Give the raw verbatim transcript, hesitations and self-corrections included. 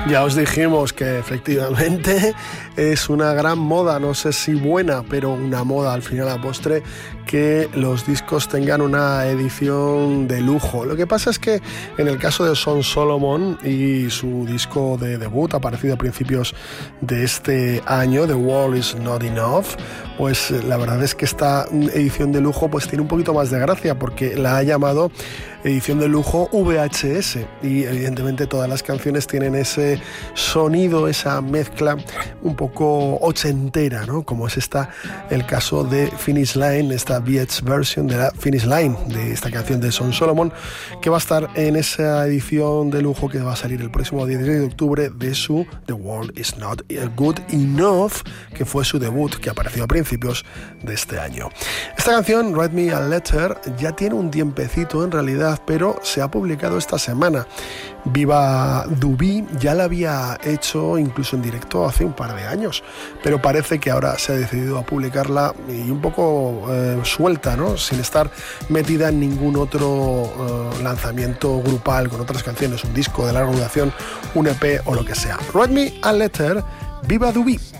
Ya os dijimos que efectivamente es una gran moda, no sé si buena, pero una moda al final a postre, que los discos tengan una edición de lujo. Lo que pasa es que en el caso de Son Solomon y su disco de debut, aparecido a principios de este año, The World Is Not Enough, pues la verdad es que esta edición de lujo pues tiene un poquito más de gracia, porque la ha llamado edición de lujo V H S, y evidentemente todas las canciones tienen ese sonido, esa mezcla un poco ochentera, ¿no? Como es esta, el caso de Finish Line, esta V H S version de la Finish Line, de esta canción de Son Solomon, que va a estar en esa edición de lujo que va a salir el próximo dieciséis de octubre de su The World Is Not Good Enough, que fue su debut, que apareció a principios de este año. Esta canción, Write Me a Letter, ya tiene un tiempecito en realidad, pero se ha publicado esta semana. Viva Dubí ya la había hecho incluso en directo hace un par de años, pero parece que ahora se ha decidido a publicarla y un poco eh, suelta, ¿no? Sin estar metida en ningún otro eh, lanzamiento grupal con otras canciones, un disco de larga duración, un E P o lo que sea. Write Me a Letter, Viva Dubí.